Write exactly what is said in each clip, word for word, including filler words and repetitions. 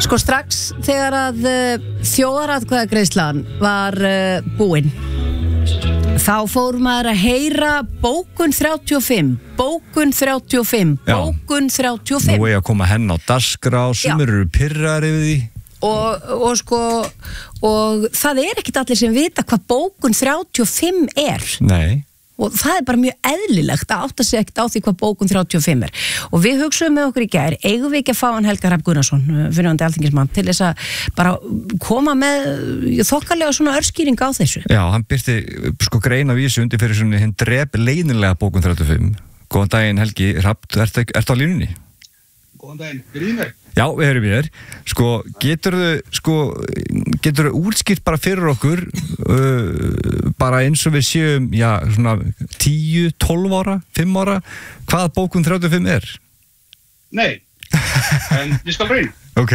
Sko strax þegar að uh, þjóðaratkvæðagreiðslan var uh, búin, þá fór maður að heyra bókun þrjátíu og fimm, bókun þrjátíu og fimm, Já. bókun þrjátíu og fimm. Nú er að koma henn á dagskrá, sumir eru pirrar yfir því. Og, og sko, og það er ekkert allir sem vita hvað bókun þrjátíu og fimm er. Nei. Og það er bara mjög eðlilegt að átta sig ekkert á því hvað bókun þrjátíu og fimm er. Og við hugsaum með okkur í gær, eigum við ekki að fá hann Helga Hrafn Gunnarsson, fyrirverandi alþingismann, til þess að bara koma með þokkalega svona örskýring á þessu. Já, hann byrti sko grein af vísu undir fyrir svona hinn drep leiðinlega bókun þrjátíu og fimm. Góðan daginn Helgi Hrafn, ertu ert á línunni? Góðan daginn, byrjið mér. Já, við erum við þér. Sko, geturðu, sko, geturðu útskýrt bara fyrir okkur, uh, bara eins og við séum, já, svona tíu, tólf ára, fimm ára, hvað bókun þrjátíu og fimm er? Nei, en ég skal reyna. Ok.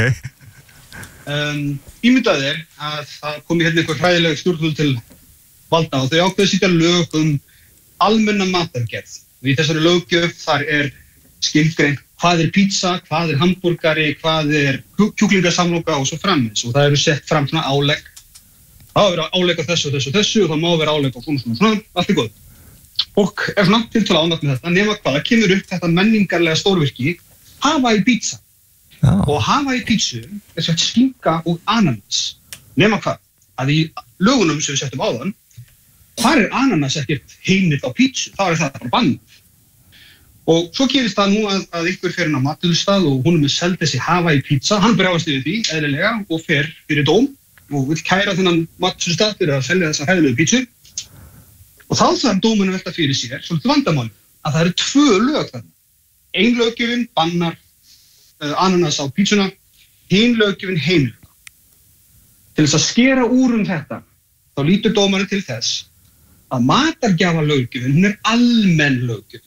Um, Ímyndað er að það komi hérna eitthvað hræðileg stjórnvöld til valda og þau ákveðu að setja lög um almenna matargerð. Og í þessari löggjöf þar er skilgreint hvað er pizza, hvað er hamburgari, hvað er kjúklingasamloka og svo framins. Og það eru sett fram svona álegg. Það á að vera álegg á þessu og þessu og þessu og það má vera álegg á svona svona svona, allt er góð. Og er svona til til ánægt með þetta, nema hvað, það kemur upp þetta menningarlega stórvirki, Hawaii pizza. Já. Og Hawaii pizza er sett skinka og ananas. Nema hvað, að í lögunum sem við settum áðan, þar er ananas ekkert heimilt á pizza, þá er það bara bannað. Og svo gerist það nú að, að ykkur fer inn á matvælustað og hún er með seld þessi Hawaii pizza, hann brjáast yfir því, eðlilega, og fer fyrir dóm og vill kæra þennan matvælustað fyrir að selja þessa hæðilegu pizzu. Og þá þarf dómurinn að velta fyrir sér, svolítið vandamáli, að það eru tvö lög þarna. Ein löggjöfin bannar uh, ananas á pizzuna, hin löggjöfin heimilur. Til þess að skera úr um þetta, þá lítur dómarinn til þess að matargjafa löggjöfin, hún er almenn löggjöf.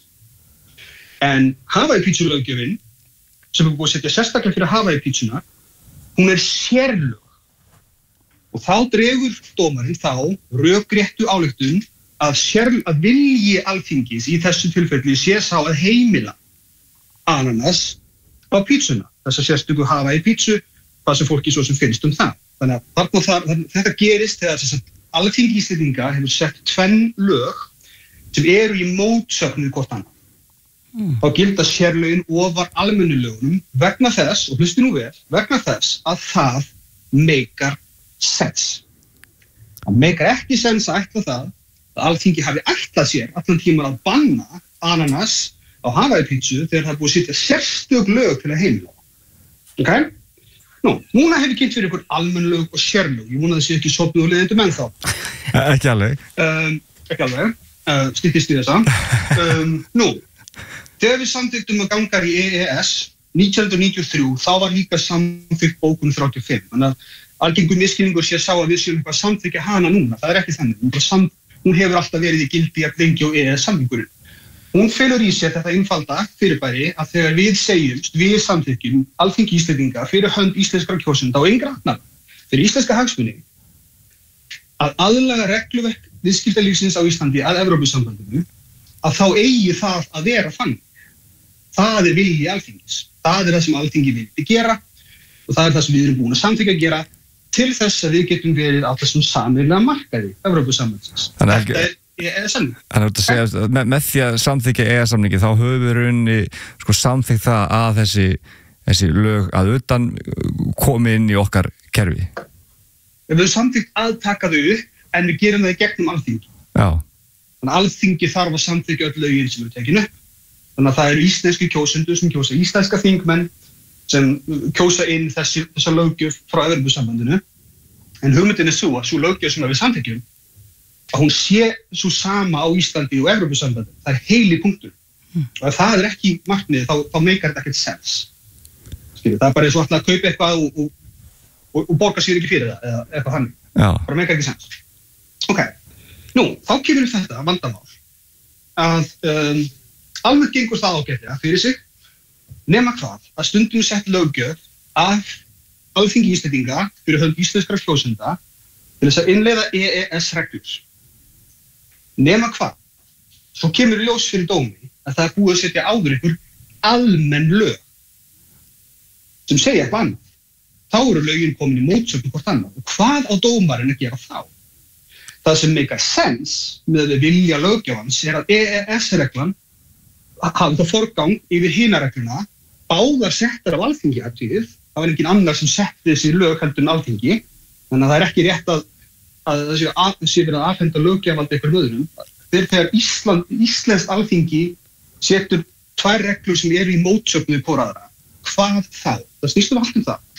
En Hawaii pítsulöggjöfin, sem er búið að setja sérstaklega fyrir Hawaii pítsuna, hún er sérlög. Og þá dregur dómarinn þá rökréttu ályktun að, sér, að vilji Alþingis í þessu tilfelli sé sá að heimila ananas á pítsuna. Þessa sérstöku Hawaii pítsu, hvað sem fólki svo sem finnst um það. Þannig að þarna þar, þetta gerist þegar Alþingi Íslendinga hefur sett tvenn lög sem eru í mótsögn við hvort annað. Mm. Þá gilda sérlögin ofar almennu lögunum vegna þess, og hlustu nú vel, vegna þess að það meikar sens. Það meikar ekki sens að ætla það að Alþingi hafi ætlað sér allan tímann að banna ananas á Hawaii pítsu þegar það er búið að setja sérstök lög til að heimila. Ok? Nú, núna hef ég kynnt fyrir ykkur almenn lög og sérlög. Ég vona að það sé ekki sofnuð og leiðindum ennþá. Ekki alveg. Um, ekki alveg. Uh, Styttist í þessa. Um, nú, þegar við samþykktum að ganga í E E S nítján hundruð níutíu og þrjú, þá var líka samþykkt bókun þrjátíu og fimm. Þannig að algengur misskilningur sé að sá að við séum eitthvað samþykkja hana núna. Það er ekki þannig. Hún, sam, hún hefur alltaf verið í gildi að lengi og E E S-samningurinn. Hún felur í sér þetta einfalda fyrirbæri að þegar við segjumst, við samþykkjum Alþingi Íslendinga fyrir hönd íslenskra kjósenda og engra annarra fyrir íslenska hagsmuni að aðlaga regluverk viðskiptalífsins á Íslandi að Evrópusambandinu, að þá eigi það að vera þannig. Það er vilji Alþingis. Það er það sem Alþingi vildi gera og það er það sem við erum búin að samþykkja að gera til þess að við getum verið á þessum sameiginlega markaði Evrópusambandsins. Þetta er E E S-samning. Þannig að segja, með, með því að samþykja E E S-samningi þá höfum við raunni sko, samþykkt það að þessi, þessi lög að utan komi inn í okkar kerfi. Við höfum samþykkt að taka þau upp en við gerum það í gegnum Alþingi. Já. Þannig að Alþingi þarf að samþykkja öll lögin sem eru tekin upp. Þannig að það eru íslenski kjósendur sem kjósa íslenska þingmenn sem kjósa inn þessi, þessa löggjöf frá Evrópusambandinu. En hugmyndin er svo að svo löggjöf sem við samþykkjum að hún sé svo sama á Íslandi og Evrópusambandinu. Það er heili punktur. Mm. Og ef það er ekki markmiðið, þá, þá meikar þetta ekkert sens. Skilur, það er bara eins og alltaf að kaupa eitthvað og, og, og, og borga sér ekki fyrir það, eða eitthvað þannig. Já. Bara meikar ekki sens. Ok, nú, þá kemur þetta vandamál að um, almennt gengur það ágætlega fyrir sig, nema hvað að stundum sett löggjöf af Alþingi Íslendinga fyrir hönd íslenskra kjósenda til þess að innleiða E E S-reglur. Nema hvað, svo kemur ljós fyrir dómi að það er búið að setja áður ykkur almenn lög sem segja eitthvað annað. þá eru lögin komin í mótsögn hvort annað. Og hvað á dómarinn að gera þá? Það sem make sense með vilja löggjafans er að E E S-reglan hafi það forgang yfir hina regluna, báðar settar af Alþingi atriðið, það var engin annar sem setti þessi lög heldur en Alþingi, þannig að það er ekki rétt að, að það sé, að, sé verið að afhenda löggjafald einhverjum öðrum. Þegar Ísland, Íslenskt Alþingi setur tvær reglur sem eru í mótsögn við hvora aðra, hvað þá? Það snýst um allt um það.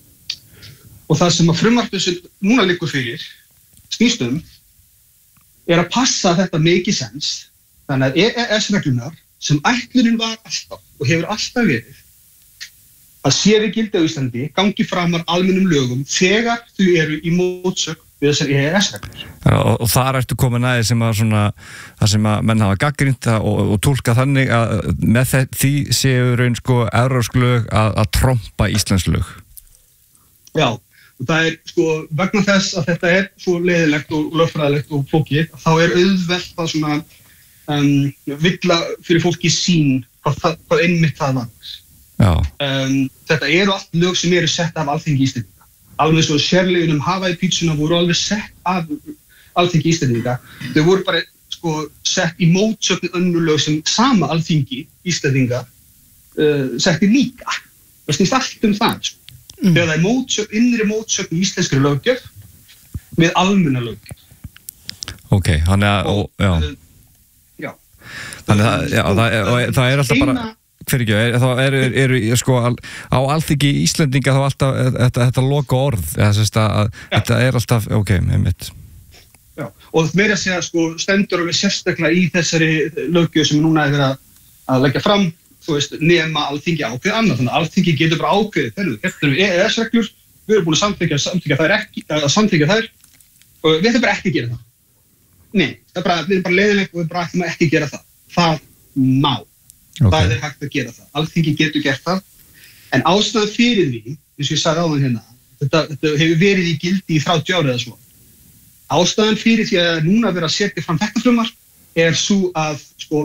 Og það sem að frumvarpið sem núna liggur fyrir snýst um er að passa þetta mikið sens, þannig að E E S-reglunar sem ætlunin var alltaf og hefur alltaf verið að sérigildi á Íslandi gangi framar almennum lögum þegar þau eru í mótsögn við þessar E E S-reglur. Og, og þar ertu komin aðeins sem að svona, það sem að menn hafa gagnrýnt og, og tólka þannig að með því séu raun sko evrópsk lög að, að trompa íslensk lög. Já, og það er sko vegna þess að þetta er svo leiðilegt og lögfræðilegt og flókið, þá er auðvelt að svona um, villa fyrir fólki sín hvað, hvað einmitt það var. Já. Um, þetta eru allt lög sem eru sett af Alþingi Íslendinga. Alveg svo sérlögin um Hawaii-pítsuna voru alveg sett af Alþingi Íslendinga. Þau voru bara sko sett í mótsögn önnur lög sem sama Alþingi Íslendinga uh, setti líka. Það snýst allt um það. Sko. Mm. Þegar það er mótsögn, innri mótsögn í íslenskri löggjöf með almenna löggjöf. Ok, þannig að, og, já. Uh, já. Þannig að, já, það, er, og, það er alltaf bara, fyrir ekki, er, þá eru, eru, sko, á Alþingi Íslendinga þá alltaf þetta, þetta loka orð, eða þess að þetta er alltaf, ok, einmitt. Já, og meira að segja, sko, stendur alveg sérstaklega í þessari löggjöf sem núna er verið að, að leggja fram, þú veist, nema Alþingi ákveð annað, þannig að Alþingi getur bara ákveðið, þegar þetta eru E E S-reglur, við erum búin að samþykkja, samþykkja þær ekki, að samþykkja þær, og við ætlum bara ekki að gera það. Nei, það er bara, við erum bara leiðilegt og við bara ætlum ekki að gera það. Það má. Okay. Það er hægt að gera það. Alþingi getur gert það, en ástæðan fyrir því, eins og ég sagði áðan hérna, þetta, þetta hefur verið í gildi í þrjátíu ára eða svo. Ástæðan fyrir því að núna vera að setja fram þetta frumvarp er svo að, sko,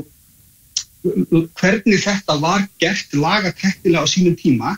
hvernig þetta var gert lagateknilega á sínum tíma,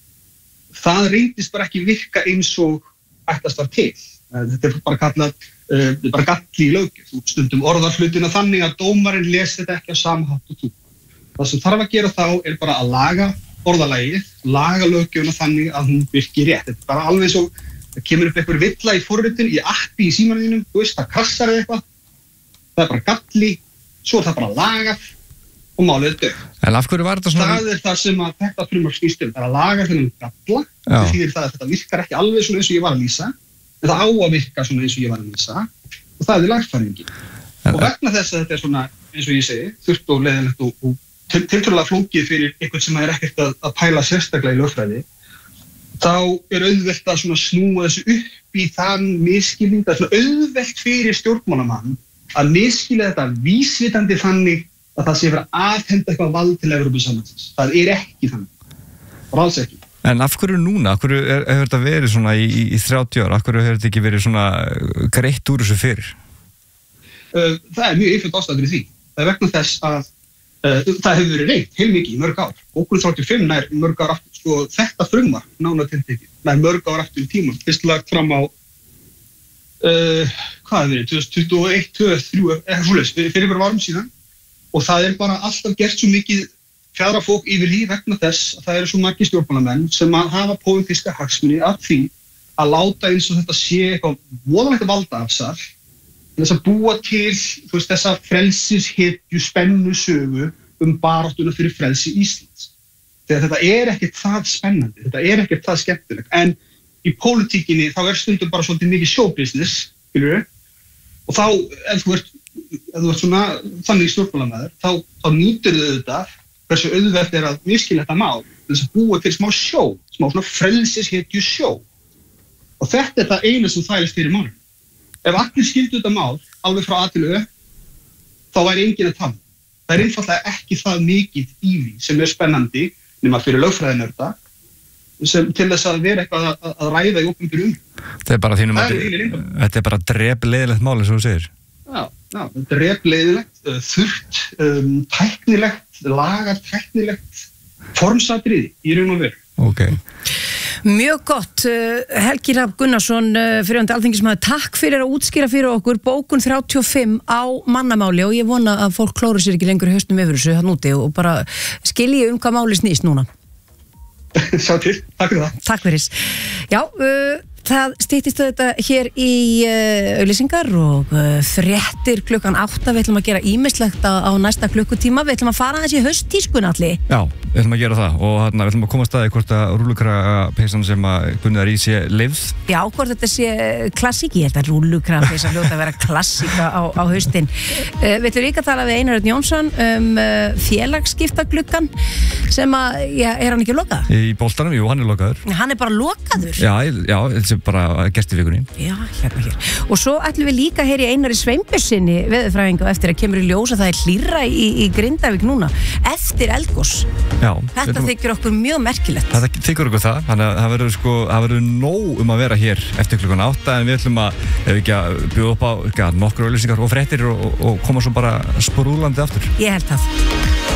það reyndist bara ekki virka eins og ætlast var til. Þetta er bara kallað, uh, bara galli í löggjöf. Þú stundum orðar hlutina þannig að dómarinn lesi þetta ekki á sama hátt og þú. Það sem þarf að gera þá er bara að laga orðalagið, laga löggjöfuna þannig að hún virki rétt. Þetta er bara alveg svo, það kemur upp einhver villa í forritin, í appi í símanum, þú veist, það krassar eða eitthvað. Það er bara galli, svo er það bara lagað og málið er dögt. En af hverju var þetta svona? Það er það sem að þetta frumvarp snýst um, það er að laga þennan galla, það þýðir það að þetta virkar ekki alveg svona eins og ég var að lýsa, en það á að virka svona eins og ég var að lýsa, og það er lagfæringin. Og vegna þess að þetta er svona, eins og ég segi, þurft og leiðilegt og, og til, tiltölulega flókið fyrir einhvern sem er ekkert að, að pæla sérstaklega í lögfræði, þá er auðvelt að svona snúa þessu upp í þann misskilning, það er svona auðvelt fyrir stjórnmálamann að misskilja þetta vísvitandi þannig að það sé verið að aðhenda eitthvað vald til Evrópusambandsins. Það er ekki þannig. Það er alls ekki. En af hverju núna? Af hverju er, hefur þetta verið svona í, í, í þrjátíu ára? Af hverju hefur þetta ekki verið svona greitt úr þessu fyrir? Uh, það er mjög einföld ástæða fyrir því. Það er vegna þess að uh, það hefur verið reynt heilmikið í mörg ár. Okkur þrjátíu og fimm nær mörg ár aftur, sko þetta frumvarp nánar tiltekið, nær mörg ár aftur í tímann. Fyrst lagt fram á, uh, hvað hefur verið, tvö þúsund tuttugu og eitt, tvö þúsund og þrjú, eitthvað svoleiðis, fyrir einhverjum árum síðan. Og það er bara alltaf gert svo mikið fjadrafók yfir því vegna þess að það eru svo margir stjórnmálamenn sem að hafa pólitíska hagsmuni af því að láta eins og þetta sé eitthvað voðalegt valdaafsal þess að búa til þú veist, þessa frelsishetju spennu sögu um baráttuna fyrir frelsi Íslands. Þegar þetta er ekkert það spennandi, þetta er ekkert það skemmtilegt, en í pólitíkinni þá er stundum bara svolítið mikið showbusiness, skilurðu, og þá ef þú ert ef þú ert svona þannig stjórnmálamæður, þá, þá nýtur þau þetta hversu auðvelt er að miskilja þetta mál þess að búa til smá sjó, smá svona frelsishetju sjó. Og þetta er það einu sem þælist fyrir málum. Ef allir skildu þetta mál alveg frá A til Ö, þá væri enginn að tala. Það er einfaldlega ekki það mikið í því sem er spennandi nema fyrir lögfræðinörda sem til þess að vera eitthvað að, að ræða í opinberu um. Þetta er bara þínum að þetta er bara drepleiðilegt mál eins og þú segir. Já, já, þetta er repleiðilegt, þurrt, um, tæknilegt, lagar tæknilegt, formsatriði í raun og veru. Ok. Mjög gott, Helgi Hrafn Gunnarsson, fyrirhundi alþingismaður, takk fyrir að útskýra fyrir okkur bókun þrjátíu og fimm á mannamáli og ég vona að fólk klóru sér ekki lengur haustum yfir þessu hann úti og bara skilji um hvað máli snýst núna. Sjá til, takk fyrir það. Takk fyrir. Já, uh, það styttist þetta hér í uh, auglýsingar og uh, fréttir klukkan átta. Við ætlum að gera ýmislegt á, á næsta klukkutíma. Við ætlum að fara aðeins í hausttískun allir. Já, við ætlum að gera það og hérna, við ætlum að koma að staði hvort að rúlukrapeysan sem að Gunnar í sé lifð. Já, hvort þetta sé klassík. Ég held að rúlukrapeysan hljóta að vera klassíka á, á haustin. Uh, við ætlum líka að tala við Einar Örn Jónsson um uh, félagsskiptagluggan sem að, já, er hann ekki lokað? Í boltanum, jú, hann er lokaður. Hann er bara lokaður? Já, já, þetta er bara gert í vikunni. Já, hérna hér. Og svo ætlum við líka hér í Einari Sveinbjörnssyni veðurfræðingu eftir að kemur í ljós að það er hlýrra í, í Grindavík núna eftir eldgos. Já. Þetta ætlum, þykir okkur mjög merkilegt. Þetta þykir okkur það, þannig að það verður sko, það verður nóg um að vera hér eftir klukkan átta en við ætlum að, ef við ekki að bjóða upp á nokkur auglýsingar og fréttir og, og koma svo bara sprúðlandi aftur. Ég held það.